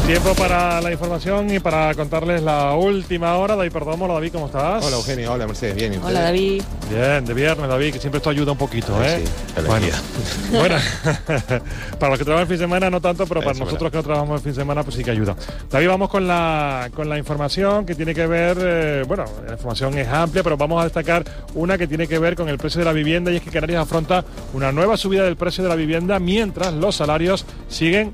Tiempo para la información y para contarles la última hora. David Perdomo, hola David, ¿cómo estás? Hola Eugenio, hola Mercedes, bien. ¿Y hola David. Bien, de viernes David, que siempre esto ayuda un poquito, ¿eh? Sí, bueno, para los que trabajan el fin de semana no tanto, pero para nosotros que no trabajamos el fin de semana pues sí que ayuda. David, vamos con la información que tiene que ver, la información es amplia, pero vamos a destacar una que tiene que ver con el precio de la vivienda, y es que Canarias afronta una nueva subida del precio de la vivienda mientras los salarios siguen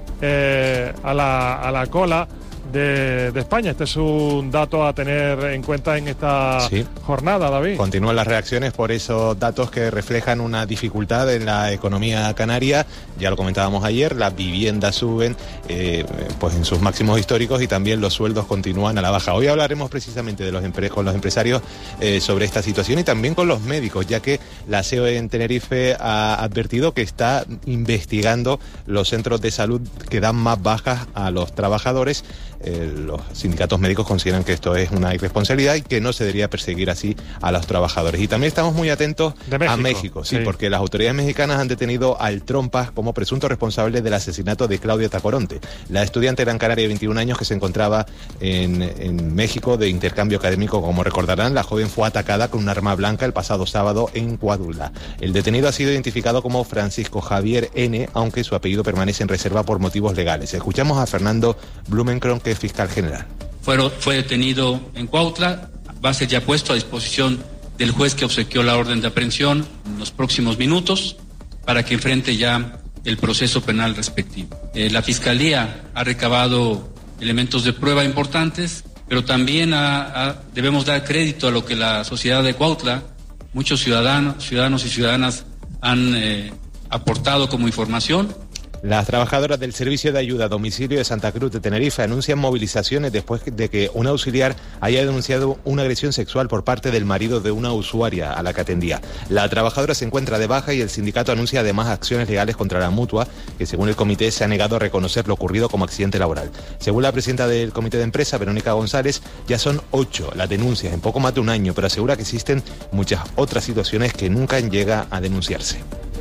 a la cola de España. Este es un dato a tener en cuenta en esta jornada, David. Continúan las reacciones por esos datos que reflejan una dificultad en la economía canaria. Ya lo comentábamos ayer, las viviendas suben pues en sus máximos históricos y también los sueldos continúan a la baja. Hoy hablaremos precisamente con los empresarios sobre esta situación y también con los médicos, ya que la COE en Tenerife ha advertido que está investigando los centros de salud que dan más bajas a los trabajadores. Los sindicatos médicos consideran que esto es una irresponsabilidad y que no se debería perseguir así a los trabajadores. Y también estamos muy atentos a México, sí, porque las autoridades mexicanas han detenido al Trompas como presunto responsable del asesinato de Claudia Tacoronte, la estudiante gran canaria de 21 años que se encontraba en México de intercambio académico. Como recordarán, la joven fue atacada con un arma blanca el pasado sábado en Coahuila. El detenido ha sido identificado como Francisco Javier N., aunque su apellido permanece en reserva por motivos legales. Escuchamos a Fernando Blumenkron, que es fiscal general. Fue detenido en Cuautla, va a ser ya puesto a disposición del juez que obsequió la orden de aprehensión en los próximos minutos para que enfrente ya el proceso penal respectivo. La Fiscalía ha recabado elementos de prueba importantes, pero también debemos dar crédito a lo que la sociedad de Cuautla, muchos ciudadanos y ciudadanas han aportado como información. Las trabajadoras del Servicio de Ayuda a Domicilio de Santa Cruz de Tenerife anuncian movilizaciones después de que un auxiliar haya denunciado una agresión sexual por parte del marido de una usuaria a la que atendía. La trabajadora se encuentra de baja y el sindicato anuncia además acciones legales contra la mutua, que según el comité se ha negado a reconocer lo ocurrido como accidente laboral. Según la presidenta del comité de empresa, Verónica González, ya son 8 las denuncias en poco más de un año, pero asegura que existen muchas otras situaciones que nunca llega a denunciarse.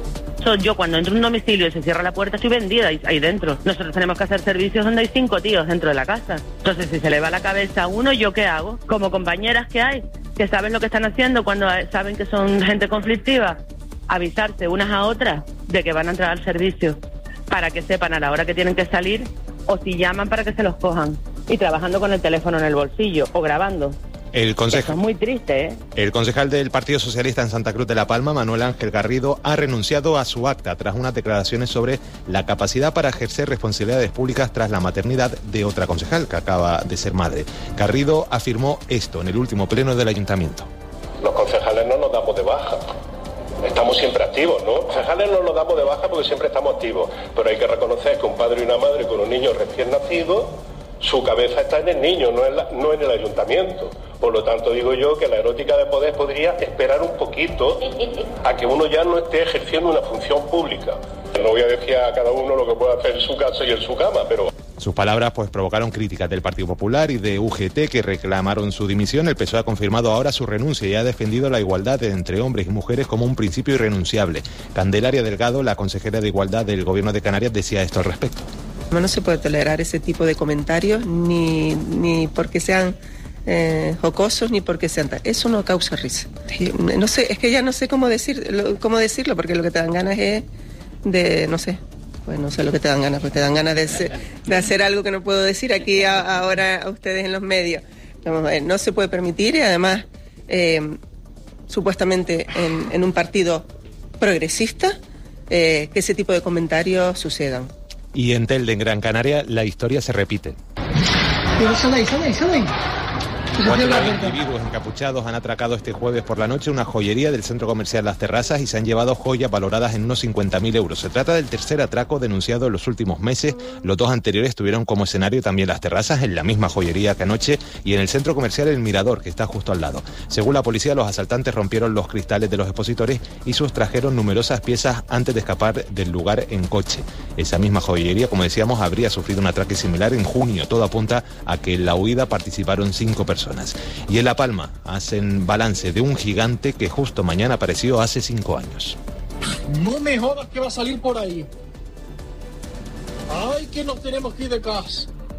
Yo cuando entro en un domicilio y se cierra la puerta estoy vendida ahí dentro. Nosotros tenemos que hacer servicios donde hay 5 tíos dentro de la casa. Entonces si se le va la cabeza a uno, ¿yo qué hago? Como compañeras que hay, que saben lo que están haciendo cuando saben que son gente conflictiva, avisarse unas a otras de que van a entrar al servicio para que sepan a la hora que tienen que salir, o si llaman para que se los cojan, y trabajando con el teléfono en el bolsillo o grabando. Eso es muy triste, ¿eh? El concejal del Partido Socialista en Santa Cruz de la Palma, Manuel Ángel Garrido, ha renunciado a su acta tras unas declaraciones sobre la capacidad para ejercer responsabilidades públicas tras la maternidad de otra concejal que acaba de ser madre. Garrido afirmó esto en el último pleno del ayuntamiento. Los concejales no nos damos de baja. Estamos siempre activos, ¿no? Los concejales no nos damos de baja porque siempre estamos activos. Pero hay que reconocer que un padre y una madre con un niño recién nacido, su cabeza está en el niño, no en el ayuntamiento. Por lo tanto, digo yo que la erótica de poder podría esperar un poquito a que uno ya no esté ejerciendo una función pública. No voy a decir a cada uno lo que puede hacer en su casa y en su cama, pero... Sus palabras pues provocaron críticas del Partido Popular y de UGT, que reclamaron su dimisión. El PSOE ha confirmado ahora su renuncia y ha defendido la igualdad entre hombres y mujeres como un principio irrenunciable. Candelaria Delgado, la consejera de Igualdad del Gobierno de Canarias, decía esto al respecto. No se puede tolerar ese tipo de comentarios ni porque sean jocosos ni porque sean tal. Eso no causa risa. No sé, es que ya no sé cómo decirlo, porque lo que te dan ganas es de, no sé, pues no sé lo que te dan ganas, pues te dan ganas de hacer algo que no puedo decir aquí ahora a ustedes en los medios. Vamos a ver, no se puede permitir, y además supuestamente en un partido progresista que ese tipo de comentarios sucedan. Y en Telde, en Gran Canaria, la historia se repite. Salen. 4 individuos encapuchados han atracado este jueves por la noche una joyería del centro comercial Las Terrazas y se han llevado joyas valoradas en unos 50.000 euros. Se trata del tercer atraco denunciado en los últimos meses. Los 2 anteriores tuvieron como escenario también Las Terrazas, en la misma joyería que anoche, y en el centro comercial El Mirador, que está justo al lado. Según la policía, los asaltantes rompieron los cristales de los expositores y sustrajeron numerosas piezas antes de escapar del lugar en coche. Esa misma joyería, como decíamos, habría sufrido un atraque similar en junio. Todo apunta a que en la huida participaron 5 personas. Y en La Palma hacen balance de un gigante que justo mañana apareció hace 5 años. No me jodas que va a salir por ahí. Ay, que nos tenemos que ir de casa.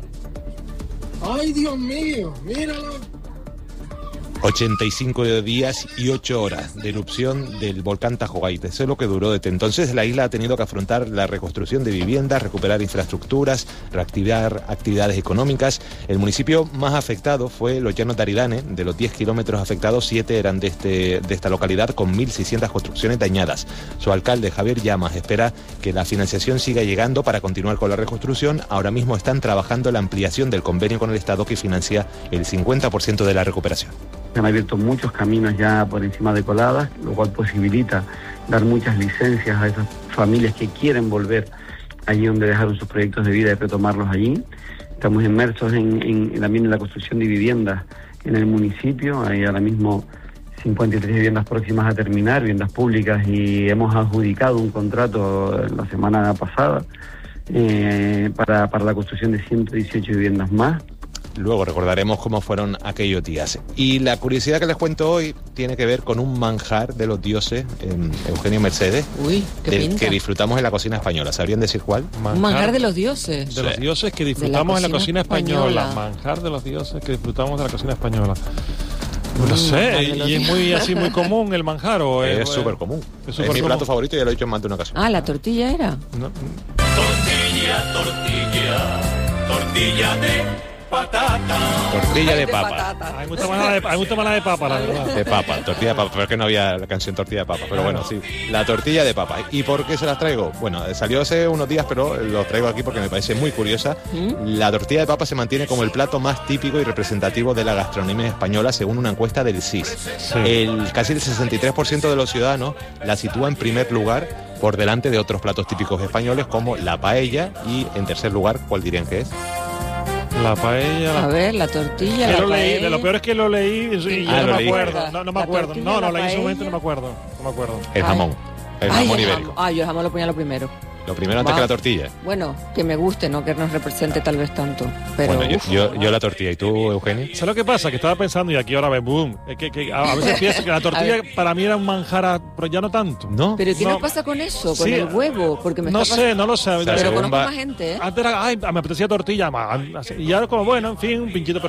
¡Ay, Dios mío! ¡Míralo! 85 días y 8 horas de erupción del volcán Tajogaite. Eso es lo que duró desde entonces. La isla ha tenido que afrontar la reconstrucción de viviendas, recuperar infraestructuras, reactivar actividades económicas. El municipio más afectado fue los Llanos de Aridane. De los 10 kilómetros afectados, 7 eran de esta localidad, con 1.600 construcciones dañadas. Su alcalde, Javier Llamas, espera que la financiación siga llegando para continuar con la reconstrucción. Ahora mismo están trabajando en la ampliación del convenio con el Estado, que financia el 50% de la recuperación. Se han abierto muchos caminos ya por encima de Coladas, lo cual posibilita dar muchas licencias a esas familias que quieren volver allí donde dejaron sus proyectos de vida y retomarlos allí. Estamos inmersos también en la construcción de viviendas en el municipio. Hay ahora mismo 53 viviendas próximas a terminar, viviendas públicas, y hemos adjudicado un contrato la semana pasada para la construcción de 118 viviendas más. Luego recordaremos cómo fueron aquellos días. Y la curiosidad que les cuento hoy tiene que ver con un manjar de los dioses, Eugenio Mercedes, que disfrutamos en la cocina española. ¿Sabrían decir cuál? Manjar de los dioses. De los dioses que disfrutamos en la cocina española. Manjar de los dioses que disfrutamos de la cocina española. No sé, y es muy así, muy común el manjar, ¿o es súper común? Es mi plato favorito y ya lo he dicho en más de una ocasión. Ah, ¿la tortilla era? No. Tortilla de patata. Tortilla de papa. Hay mucha mala de papa, la verdad. De papa, tortilla de papa, pero es que no había la canción tortilla de papa. Pero bueno, sí, la tortilla de papa. ¿Y por qué se las traigo? Bueno, salió hace unos días, pero los traigo aquí porque me parece muy curiosa. La tortilla de papa se mantiene como el plato más típico y representativo de la gastronomía española, según una encuesta del CIS. Sí. Casi el 63% de los ciudadanos la sitúa en primer lugar, por delante de otros platos típicos españoles como la paella, y en tercer lugar, ¿cuál dirían que es? La paella. A ver, la tortilla. Lo leí, lo peor es que lo leí y yo no me acuerdo. No me acuerdo. No, lo leí en su momento y no me acuerdo. El jamón. El jamón ibérico. Yo el jamón lo ponía lo primero. Lo primero antes que la tortilla. Bueno, que me guste, no que nos represente tal vez tanto. Pero bueno, yo la tortilla. ¿Y tú, Eugenio? ¿Sabes lo que pasa? Que estaba pensando, y aquí ahora ves, boom. Es que a veces pienso que la tortilla para mí era un manjar, pero ya no tanto. ¿No? ¿Pero qué nos pasa con eso? ¿Con el huevo? Porque no lo sé. Pero conozco más gente, ¿eh? Antes era, me apetecía tortilla, y ya como, bueno, en fin, un pinchito.